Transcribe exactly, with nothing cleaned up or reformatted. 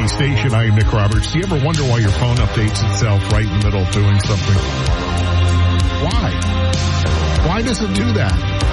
station. I am Nick Roberts. Do you ever wonder why your phone updates itself right in the middle of doing something? Why? Why does it do that?